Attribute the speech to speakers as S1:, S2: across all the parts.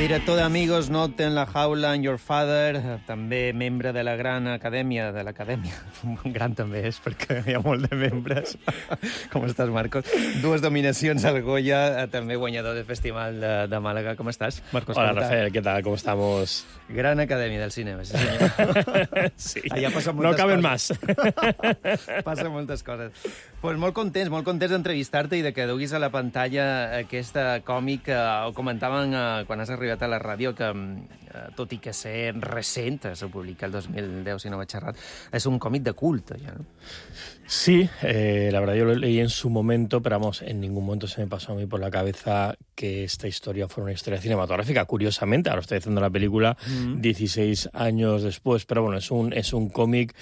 S1: Director d'Amigos, Not en la Jaula, and Your Father, també membre de la Gran Acadèmia, gran també és, perquè hi ha molt de membres. Com estàs, Marcos? 2 nominacions al Goya, també guanyador del Festival de Màlaga. Com estàs, Marcos?
S2: Hola, Rafael, ¿qué tal? ¿Cómo estamos?
S1: Gran Acadèmia del Cinema, sí, senyor.
S2: Sí,
S1: allà passen moltes
S2: no caben
S1: coses.
S2: más.
S1: Passen moltes coses. Pues molt contents d'entrevistar-te i de que duguis a la pantalla aquesta còmic que ho comentaven quan has arribat a la ràdio, que tot i que ser recent, se publica el 2010, si no vaig errat, és un còmic de culte, ja, no?
S2: Sí, la verdad yo lo leí en su momento, pero vamos, en ningún momento se me pasó a mí por la cabeza que esta historia fuera una historia cinematográfica. Curiosamente, ahora estoy haciendo la película 16 años después, pero bueno, es un cómic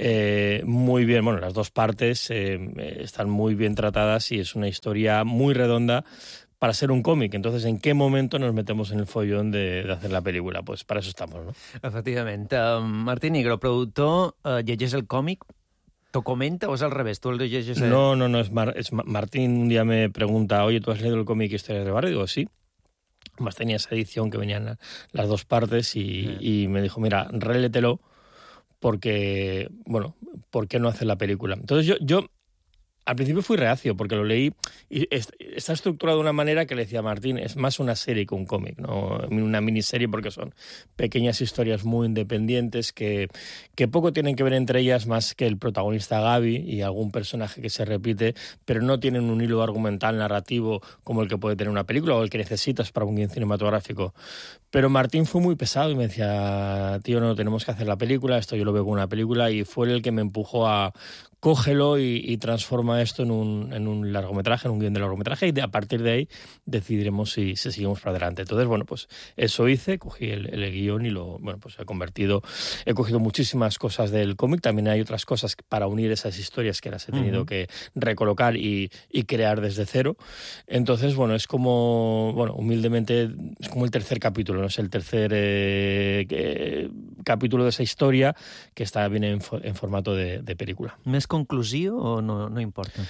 S2: muy bien, bueno, las dos partes están muy bien tratadas y es una historia muy redonda para ser un còmic. Entonces, ¿en qué momento nos metemos en el follón de hacer la película? Pues para eso estamos, ¿no?
S1: Efectivament. Martín Nigro, productor, llegeix el còmic, ¿t'ho comenta o es al revés? ¿Tú el llegeixes?
S2: No, Martín un día me pregunta, oye, ¿tú has leído el cómic Historias de Barrio? Digo, sí. Además tenía esa edición que venían las dos partes y me dijo, mira, relételo porque, bueno, ¿por qué no hacer la película? Entonces yo al principio fui reacio porque lo leí y está estructurado de una manera que le decía a Martín, es más una serie que un cómic, no una miniserie, porque son pequeñas historias muy independientes que poco tienen que ver entre ellas más que el protagonista Gaby y algún personaje que se repite, pero no tienen un hilo argumental narrativo como el que puede tener una película o el que necesitas para un guion cinematográfico. Pero Martín fue muy pesado y me decía, tío, no, tenemos que hacer la película, esto yo lo veo como una película, y fue el que me empujó a cógelo y transforma esto en un largometraje, en un guion de largometraje, y a partir de ahí decidiremos si seguimos para adelante. Entonces, bueno, pues eso hice, cogí el guión y he cogido muchísimas cosas del cómic, también hay otras cosas para unir esas historias que las he tenido que recolocar y crear desde cero. Entonces, bueno, es como, bueno, humildemente, es como el tercer capítulo, no es el tercer capítulo de esa historia que viene en formato de película.
S1: ¿Més conclusiu o no importa?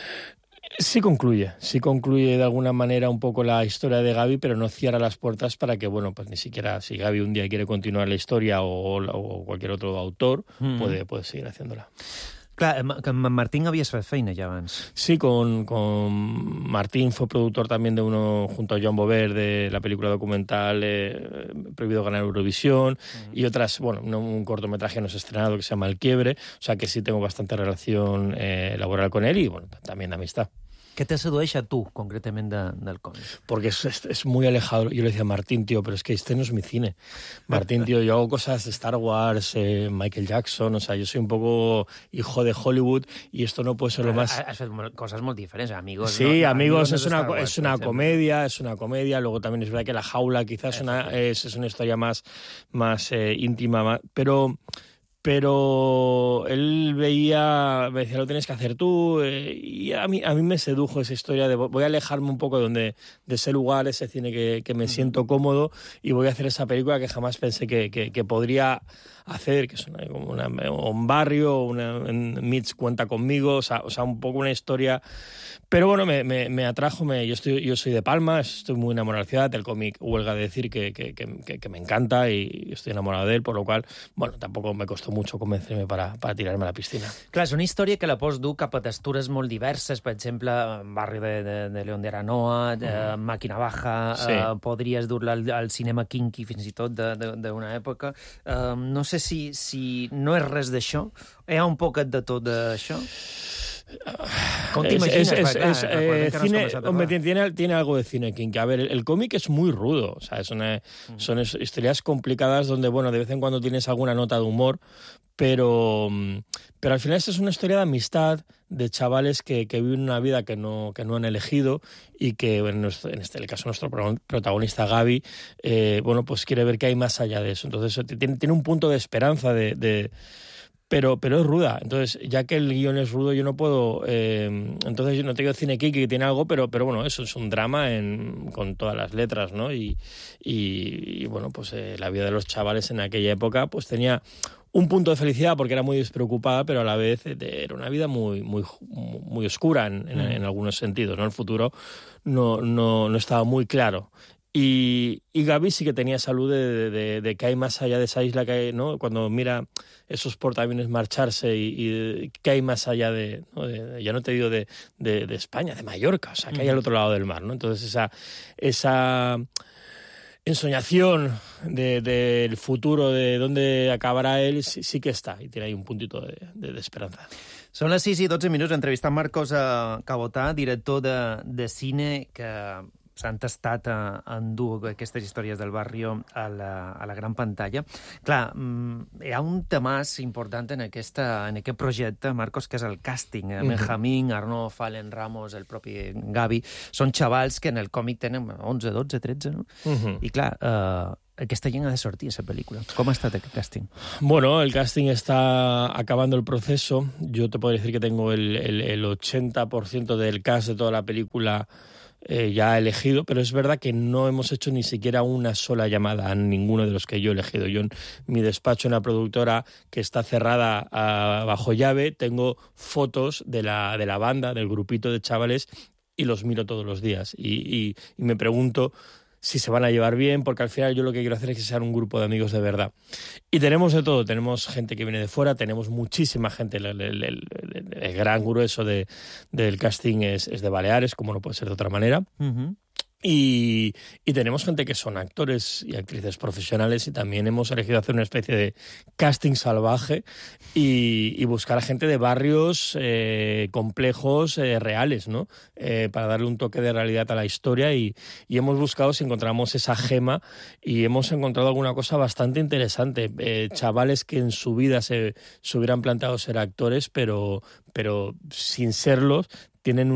S2: Sí concluye de alguna manera un poco la historia de Gaby, pero no cierra las puertas para que, bueno, pues ni siquiera si Gaby un día quiere continuar la historia o cualquier otro autor puede seguir haciéndola.
S1: Clar, amb Martín havies fet feina ja abans.
S2: Sí, con Martín fue productor también de uno junto a Joan Bovert de la película documental Prohibido ganar Eurovisión y otras, bueno, un cortometraje no se ha estrenado que se llama El Quiebre, o sea que sí tengo bastante relación laboral con él y, bueno, también de amistad.
S1: Què te sedueix a tu, concretament, del còmic?
S2: Porque es muy alejado. Yo le decía a Martín, tío, pero es que este no es mi cine. Martín, tío, yo hago cosas de Star Wars, Michael Jackson, o sea, yo soy un poco hijo de Hollywood y esto no puede ser lo más...
S1: Has fet coses molt diferents, Amigos.
S2: Sí, no, Amigos es una comedia, luego también es verdad que La Jaula quizás es una historia más íntima, pero él me decía, lo tienes que hacer tú, y a mí me sedujo esa historia de voy a alejarme un poco de ese lugar, ese cine que me siento cómodo, y voy a hacer esa película que jamás pensé que podría hacer, que es como un barrio, Mitch cuenta conmigo, o sea, un poco una historia. Pero bueno, me atrajo, yo soy de Palma, estoy muy enamorado de la ciudad, el cómic huelga de decir que me encanta y estoy enamorado de él, por lo cual, bueno, tampoco me costó mucho convencerme para tirarme a la piscina.
S1: Clar, és una història que la pots dur cap a textures molt diverses, per exemple, barri de León de Aranoa, Màquina Baja,
S2: sí.
S1: Podries dur-la al cinema kinky fins i tot d'una època. No sé si no és res d'això, hi ha un poquet de tot d'això? ¿Cómo te imaginas?
S2: Tiene algo de cine kinky. A ver, el cómic es muy rudo, o sea, son historias complicadas donde, bueno, de vez en cuando tienes alguna nota de humor, pero al final es una historia de amistad, de chavales que viven una vida que no han elegido y que, bueno, en el caso nuestro protagonista Gaby, bueno, pues quiere ver que hay más allá de eso. Entonces tiene un punto de esperanza pero es ruda. Entonces, ya que el guión es rudo, yo no puedo... entonces, yo no tengo cine kiki que tiene algo, pero bueno, eso es un drama con todas las letras, ¿no? Y bueno, pues la vida de los chavales en aquella época pues tenía un punto de felicidad porque era muy despreocupada, pero a la vez era una vida muy, muy, muy oscura en algunos sentidos, ¿no? El futuro no estaba muy claro. Y Gaby sí que tenía esa luz de que hay más allá de esa isla, que hay, ¿no? Cuando mira esos portaaviones marcharse y que hay más allá ¿no? Ya no te digo de España, de Mallorca, o sea, que hay al otro lado del mar, ¿no? Entonces esa ensoñación del futuro, de dónde acabará él, sí que està, i tiene ahí un puntito de esperanza.
S1: Són les 6:12 entrevistant Marcos Cabotà, director de cine, que s'ha entestat a endur aquestes històries del barri a la gran pantalla. Clar, hi ha un temàs important en aquest projecte, Marcos, que és el càsting. Benjamín, Arnaud, Fallen, Ramos, el propi Gavi, són xavals que en el còmic tenen 11, 12, 13, no? I clar, aquesta gent ha de sortir, esa pel·lícula. ¿Cómo ha estat aquest casting?
S2: Bueno, el casting está acabando el proceso. Yo te puedo decir que tengo el 80% del cast de toda la película ya elegido, pero es verdad que no hemos hecho ni siquiera una sola llamada a ninguno de los que yo he elegido. Yo en mi despacho, en la productora, que está cerrada bajo llave, tengo fotos de la banda, del grupito de chavales, y los miro todos los días. Y me pregunto si se van a llevar bien, porque al final yo lo que quiero hacer es que sean un grupo de amigos de verdad. Y tenemos de todo, tenemos gente que viene de fuera, tenemos muchísima gente, el gran grueso del casting es de Baleares, como no puede ser de otra manera. Y tenemos gente que son actores y actrices profesionales, y también hemos elegido hacer una especie de casting salvaje y buscar a gente de barrios complejos, reales, ¿no? Para darle un toque de realidad a la historia, y hemos buscado si encontramos esa gema, y hemos encontrado alguna cosa bastante interesante. Chavales que en su vida se hubieran planteado ser actores, pero sin serlos, tienen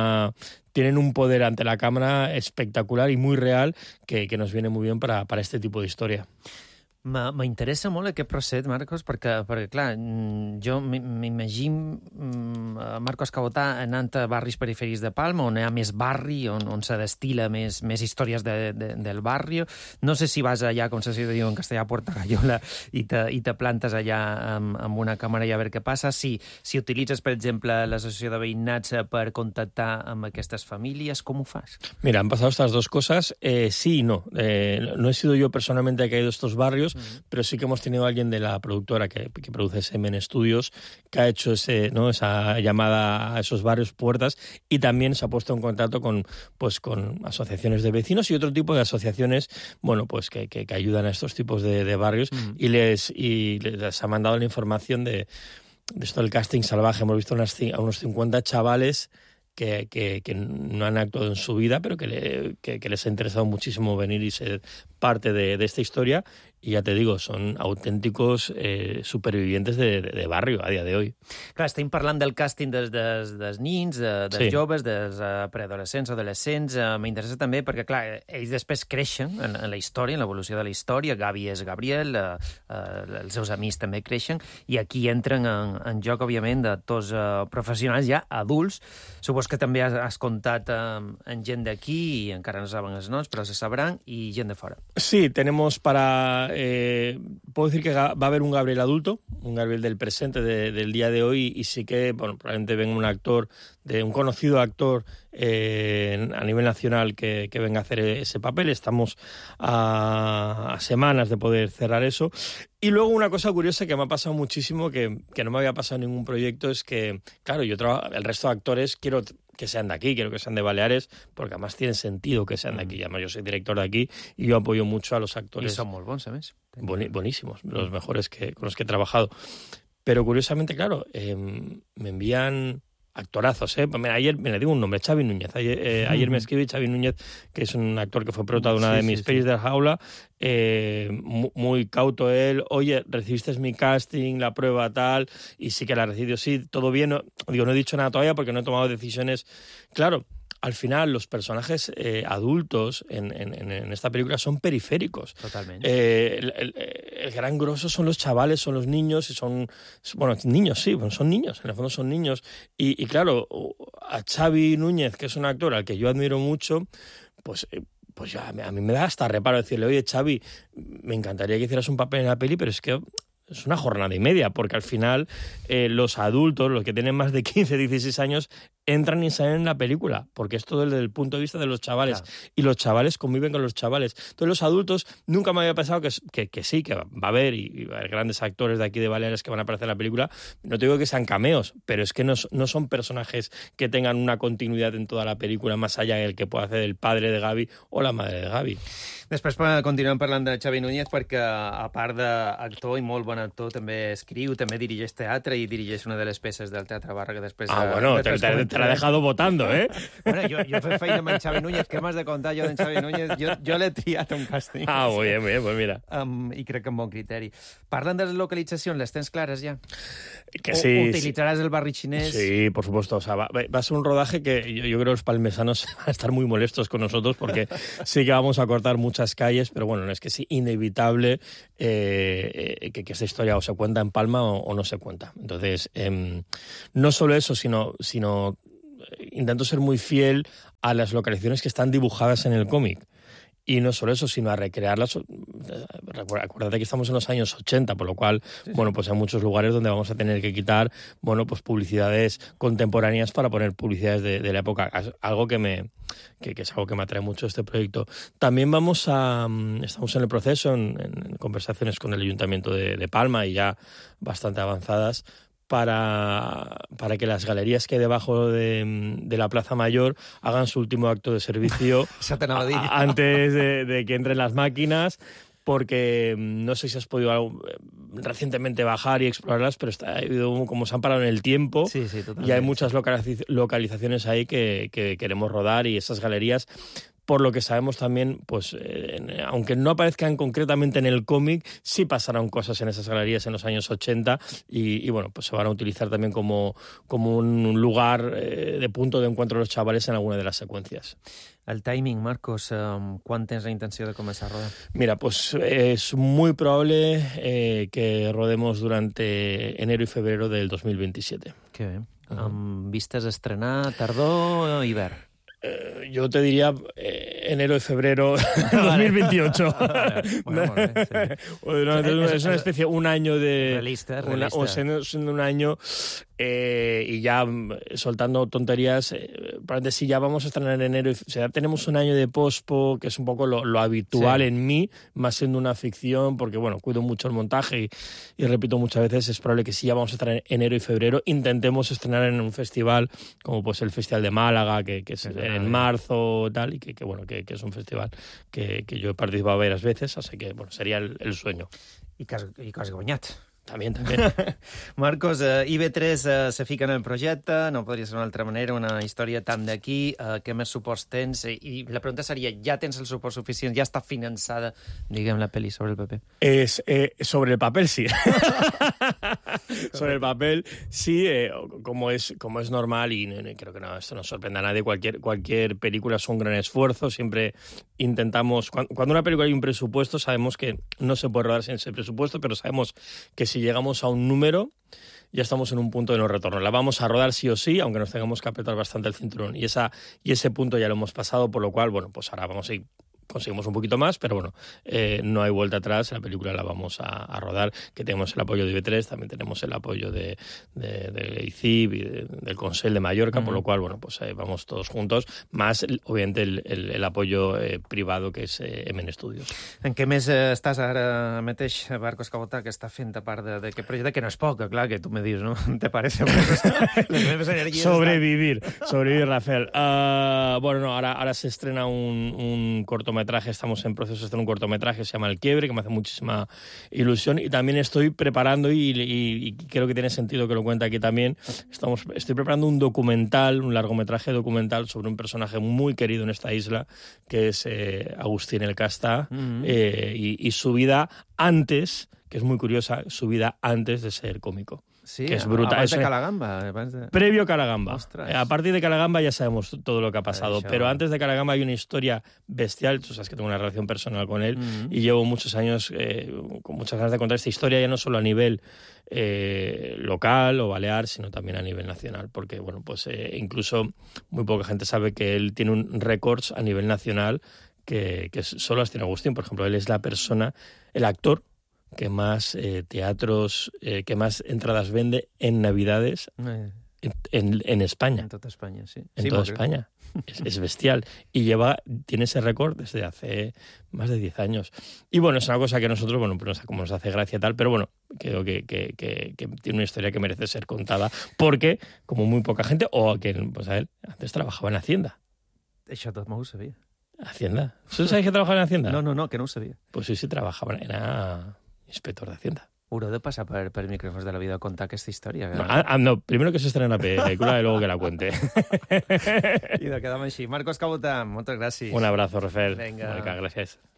S2: un poder ante la cámara espectacular y muy real que nos viene muy bien para este tipo de historia.
S1: M'interessa molt aquest procés, Marcos, perquè clar, jo m'imagino Marcos Cabotà anant a barris perifèrics de Palma, on hi ha més barri, on se destila més històries del barri. No sé si vas allà, com se diu en castellà, a Puerta Gallola, i te plantes allà amb una càmera i a veure què passa. Si utilitzes, per exemple, l'associació de veïnats per contactar amb aquestes famílies, com ho fas?
S2: Mira, han pasado estas dos cosas, sí y no. No he sido yo personalmente el que ha ido a estos barrios, pero sí que hemos tenido a alguien de la productora que produce Semen Studios, que ha hecho esa llamada a esos barrios, puertas, y también se ha puesto en contacto con asociaciones de vecinos y otro tipo de asociaciones, bueno, pues que ayudan a estos tipos de barrios, y les ha mandado la información de esto del casting salvaje. Hemos visto a unos 50 chavales que no han actuado en su vida, pero que les ha interesado muchísimo venir y ser parte de esta historia. I ja te digo, són autèntics supervivientes de barri a dia d'avui.
S1: Clar, estem parlant del càsting dels nins, dels joves, dels preadolescents o adolescents. M'interessa també perquè, clar, ells després creixen en la història, en l'evolució de la història. Gavi és Gabriel, els seus amics també creixen, i aquí entren en joc, òbviament, d'actors professionals ja adults. Supos que també has comptat amb gent d'aquí, i encara no saben els noms, però se sabran, i gent de fora.
S2: Sí, tenemos para... puedo decir que va a haber un Gabriel adulto, un Gabriel del presente, del día de hoy, y sí que, bueno, probablemente venga un conocido actor a nivel nacional que venga a hacer ese papel. Estamos a semanas de poder cerrar eso. Y luego una cosa curiosa que me ha pasado muchísimo, que no me había pasado en ningún proyecto, es que, claro, el resto de actores quiero que sean de aquí, quiero que sean de Baleares, porque además tiene sentido que sean de aquí. Además, yo soy director de aquí y yo apoyo mucho a los actores.
S1: Y son muy bons, ¿sabes?
S2: Buenísimos, los mejores con los que he trabajado. Pero curiosamente, claro, me envían actorazos, ¿eh? Mira, ayer, me le digo un nombre, Xavi Núñez. Ayer me escribe Xavi Núñez, que es un actor que fue protagonista de una de mis pelis de la jaula, muy cauto él. Oye, recibiste mi casting, la prueba tal, y sí que la recibió, sí, todo bien. No he dicho nada todavía porque no he tomado decisiones. Claro, al final los personajes adultos en esta película son periféricos.
S1: Totalmente.
S2: El gran grosso son los chavales, son los niños, y son niños, sí, son niños, en el fondo son niños. Y claro, a Xavi Núñez, que es un actor al que yo admiro mucho, pues ya, a mí me da hasta reparo decirle, oye, Xavi, me encantaría que hicieras un papel en la peli, pero es que es una jornada y media, porque al final los adultos, los que tienen más de 15, 16 años, entran y salen en la película, porque es todo desde el punto de vista de los chavales,
S1: Claro.
S2: y los chavales conviven con los chavales. Entonces los adultos, nunca me había pensado que sí, que va a haber, y va a haber grandes actores de aquí de Baleares que van a aparecer en la película. No te digo que sean cameos, pero es que no son personajes que tengan una continuidad en toda la película, más allá del que pueda hacer el padre de Gavi o la madre de Gavi.
S1: Després continuem parlant de Xavi Núñez perquè, a part d'actor i molt bon actor, també escriu, també dirigeix teatre i dirigeix una de les peces del Teatre Barra que després...
S2: Bueno, te la he dejado votando, ¿eh?
S1: Bueno, jo he fet feina amb en Xavi Núñez, què m'has de contar jo d'en Xavi Núñez? Jo l'he triat un càsting.
S2: Muy bien, pues mira.
S1: I crec que amb bon criteri. Parlant de les localitzacions, les tens clares ja?
S2: Que sí.
S1: ¿Utilizarás el barri xinès?
S2: Sí, por supuesto. O sea, va a ser un rodaje que yo creo que los palmesanos van a estar muy molestos con nosotros porque sí que vamos a cortar muchas calles, pero bueno, es que es inevitable que esta historia o se cuenta en Palma o no se cuenta. Entonces, no solo eso, sino intento ser muy fiel a las localizaciones que están dibujadas en el cómic. Y no solo eso, sino a recrearlas. Acuérdate que estamos en los años 80, por lo cual, bueno, pues hay muchos lugares donde vamos a tener que quitar, bueno, pues publicidades contemporáneas para poner publicidades de la época. Algo que es algo que me atrae mucho este proyecto. También estamos en el proceso, en conversaciones con el Ayuntamiento de Palma y ya bastante avanzadas, para que las galerías que hay debajo de la Plaza Mayor hagan su último acto de servicio antes de que entren las máquinas, porque no sé si has podido recientemente bajar y explorarlas, pero como se han parado en el tiempo,
S1: sí, totalmente.
S2: Y hay muchas localizaciones ahí que queremos rodar, y esas galerías, por lo que sabemos también, pues aunque no aparezcan concretamente en el cómic, sí pasaron cosas en esas galerías en los años 80 y bueno, pues se van a utilizar también como un lugar de punto de encuentro de los chavales en alguna de las secuencias.
S1: El timing, Marcos, ¿cuándo tienes la intención de comenzar a rodar?
S2: Mira, pues es muy probable que rodemos durante enero y febrero del 2027.
S1: Qué bien. ¿Vistes a estrenar tardor o hivern?
S2: Yo te diría enero y febrero de 2028.
S1: Bueno,
S2: es una especie, un año de...
S1: Realista.
S2: O siendo un año y ya soltando tonterías. Probablemente si ya vamos a estrenar en enero, o sea, tenemos un año de pospo, que es un poco lo habitual en mí, más siendo una ficción, porque bueno, cuido mucho el montaje y repito muchas veces, es probable que si ya vamos a estrenar en enero y febrero, intentemos estrenar en un festival como pues el Festival de Málaga, que es en marzo tal, y que es un festival que yo he participado varias veces, así que bueno, sería el sueño.
S1: I que has guanyat.
S2: También.
S1: Marcos, IB3 se fica en el projecte, no podria ser d'una altra manera, una història tant d'aquí, què més suports tens? I la pregunta seria, ja tens el suport suficient, ja està finançada, diguem, la pel·li sobre el paper?
S2: Sobre el papel, sí. Sobre el papel, sí, como es normal, y creo que esto no sorprende a nadie, cualquier película es un gran esfuerzo, siempre intentamos... Cuando una película hay un presupuesto, sabemos que no se puede rodar sin ese presupuesto, pero sabemos que si llegamos a un número, ya estamos en un punto de no retorno. La vamos a rodar sí o sí, aunque nos tengamos que apretar bastante el cinturón. Y ese punto ya lo hemos pasado, por lo cual, bueno, pues ahora vamos a ir... Conseguimos un poquito más, pero bueno, no hay vuelta atrás, la película la vamos a rodar, que tenemos el apoyo de IB3, también tenemos el apoyo de ICIB y del Consell de Mallorca, por lo cual, bueno, pues vamos todos juntos, más obviamente el apoyo privado que es MN Studios.
S1: En què més estàs ara mateix, Marcos Cabota, que està fent a part d'aquest projecte, que no és poc, clar, que tu me dius, ¿no? ¿Te parece? Les meves energies...
S2: Sobrevivir, Rafael. Bueno, no, ahora se estrena un cortometraje, estamos en proceso de hacer un cortometraje, se llama El Quiebre, que me hace muchísima ilusión, y también estoy preparando, y creo que tiene sentido que lo cuente aquí también, estoy preparando un documental, un largometraje documental sobre un personaje muy querido en esta isla, que es Agustín el Casta, y su vida antes, que es muy curiosa, su vida antes de ser cómico.
S1: Sí,
S2: que es brutal.
S1: Abans de Calagamba.
S2: Previo a Calagamba.
S1: Ostras.
S2: A partir de Calagamba ya sabemos todo lo que ha pasado,
S1: Això.
S2: pero antes de Calagamba hay una historia bestial. Tú sabes que tengo una relación personal con él y llevo muchos años con muchas ganas de contar esta historia, ya no solo a nivel local o balear, sino también a nivel nacional, porque bueno, pues incluso muy poca gente sabe que él tiene un récords a nivel nacional que solo las tiene Agustín. Por ejemplo, él es el actor que más teatros, que más entradas vende en Navidades en España.
S1: En tota Espanya, sí.
S2: En toda España. Es bestial. Y tiene ese récord desde hace más de 10 años. Y bueno, es una cosa que nosotros, bueno, pues como nos hace gracia y tal, pero bueno, creo que tiene una historia que merece ser contada, porque, como muy poca gente, o que, pues a él, antes trabajaba en Hacienda.
S1: Això tot no ho sabia.
S2: ¿Hacienda? ¿Tú sabes que trabajaba en Hacienda?
S1: No, que no ho sabia.
S2: Pues sí, trabajaba, era inspector de Hacienda.
S1: Haureu de passar per micròfons de la vida a contar aquesta història.
S2: No, primero que se estrena la película y luego que la cuente.
S1: I de quedar així. Marcos Cabotà, moltes gràcies.
S2: Un abrazo, Rafael.
S1: Venga.
S2: Mónica, gracias.